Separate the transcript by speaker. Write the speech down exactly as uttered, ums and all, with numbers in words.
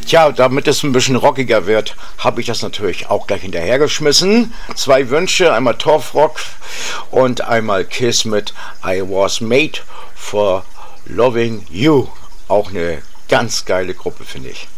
Speaker 1: Tja, damit es ein bisschen rockiger wird, habe ich das natürlich auch gleich hinterhergeschmissen. Zwei Wünsche, einmal Torfrock und einmal Kiss mit I Was Made for Loving You. Auch eine ganz geile Gruppe, finde ich.